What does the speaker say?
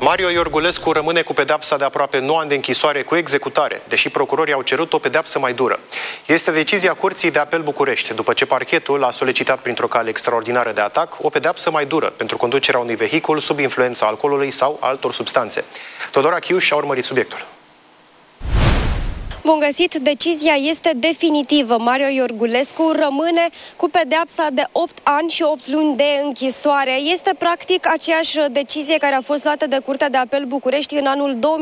Mario Iorgulescu rămâne cu pedeapsa de aproape 9 ani de închisoare cu executare, deși procurorii au cerut o pedeapsă mai dură. Este decizia Curții de Apel București, după ce parchetul a solicitat printr-o cale extraordinară de atac o pedeapsă mai dură pentru conducerea unui vehicul sub influența alcoolului sau altor substanțe. Todora Chiuș a urmărit subiectul. Bun găsit, decizia este definitivă. Mario Iorgulescu rămâne cu pedeapsa de 8 ani și 8 luni de închisoare. Este practic aceeași decizie care a fost luată de Curtea de Apel București în anul 2000.